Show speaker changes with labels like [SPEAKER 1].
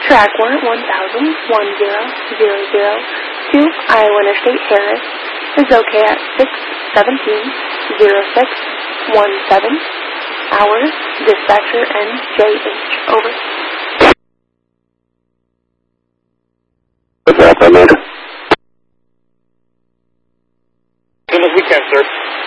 [SPEAKER 1] Track warrant 10001000 to Iowa Interstate Harris is okay at 6:17:06:17. Hours, dispatcher NJH. Over.
[SPEAKER 2] What's that, Commander?
[SPEAKER 3] As soon as we can, sir.